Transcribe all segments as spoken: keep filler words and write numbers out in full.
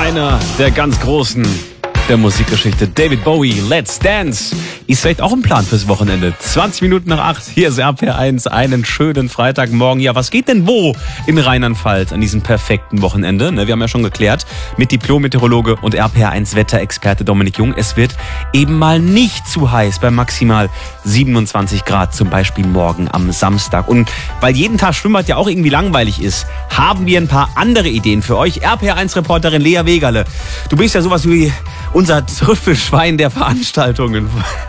Einer der ganz Großen der Musikgeschichte, David Bowie, Let's Dance, ist vielleicht auch ein Plan fürs Wochenende. zwanzig Minuten nach acht, hier ist R P R eins, einen schönen Freitagmorgen. Ja, was geht denn wo in Rheinland-Pfalz an diesem perfekten Wochenende? Ne, wir haben ja schon geklärt mit Diplom-Meteorologe und R P R eins Wetterexperte Dominik Jung, es wird eben mal nicht zu heiß bei maximal siebenundzwanzig Grad, zum Beispiel morgen am Samstag. Und weil jeden Tag Schwimmbad ja auch irgendwie langweilig ist, haben wir ein paar andere Ideen für euch. R P R eins Reporterin Lea Wegerle, du bist ja sowas wie unser Trüffelschwein der Veranstaltungen.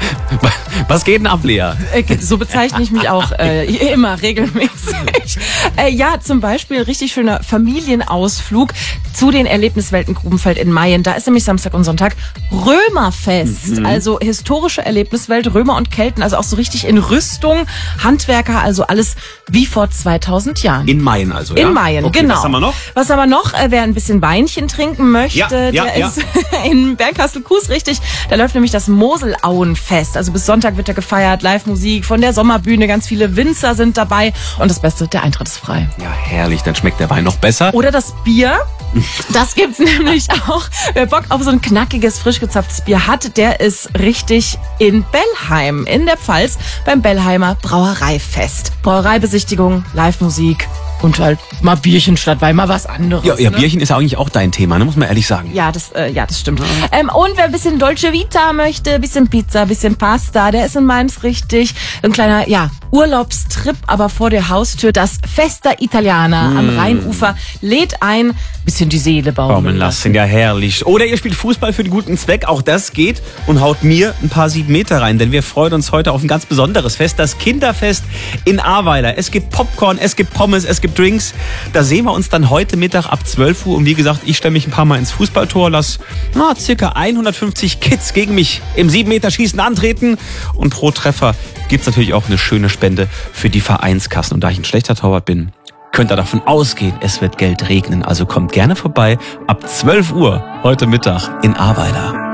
Was geht denn ab, Lea? So bezeichne ich mich auch äh, immer regelmäßig. Äh, ja, zum Beispiel richtig schöner Familienausflug zu den Erlebniswelten Grubenfeld in Mayen. Da ist nämlich Samstag und Sonntag Römerfest. Mhm. Also historische Erlebniswelt, Römer und Kelten, also auch so richtig in Rüstung, Handwerker, also alles wie vor zweitausend Jahren. In Mayen also, ja? In Mayen, okay, genau. Was haben wir noch? Was haben wir noch? Äh, wer ein bisschen Weinchen trinken möchte, ja, ja, der ja. ist in Bernkastel-Kues, richtig. Da läuft nämlich das Moselauenfest. Also bis Sonntag wird da gefeiert, Live-Musik von der Sommerbühne, ganz viele Winzer sind dabei. Und das Beste, der Eintritt ist frei. Ja, herrlich, dann schmeckt der Wein noch besser. Oder das Bier. Das gibt's nämlich auch. Wer Bock auf so ein knackiges, frisch gezapftes Bier hat, der ist richtig in Bellheim, in der Pfalz, beim Bellheimer Brauereifest. Brauereibesichtigung, Live-Musik und halt mal Bierchen statt Wein, mal was anderes. Ja, ja, ne? Bierchen ist ja eigentlich auch dein Thema, ne? Muss man ehrlich sagen. Ja, das, äh, ja, das stimmt. Mhm. Ähm, und wer ein bisschen Dolce Vita möchte, ein bisschen Pizza, ein bisschen Pasta, der ist in Mainz richtig. Ein kleiner, ja, Urlaubstrip, aber vor der Haustür. Das Festa Italiana mm. am Rheinufer lädt ein, bisschen die Seele baumeln, baumeln lassen. Ja, herrlich. Oder ihr spielt Fußball für den guten Zweck, auch das geht, und haut mir ein paar sieben Meter rein, denn wir freuen uns heute auf ein ganz besonderes Fest, das Kinderfest in Ahrweiler. Es gibt Popcorn, es gibt Pommes, es gibt Drinks. Da sehen wir uns dann heute Mittag ab zwölf Uhr. Und wie gesagt, ich stelle mich ein paar Mal ins Fußballtor, lass na, circa hundertfünfzig Kids gegen mich im sieben Meter Schießen antreten. Und pro Treffer gibt's natürlich auch eine schöne Spende für die Vereinskassen. Und da ich ein schlechter Torwart bin, könnt ihr davon ausgehen, es wird Geld regnen. Also kommt gerne vorbei ab zwölf Uhr heute Mittag in Ahrweiler.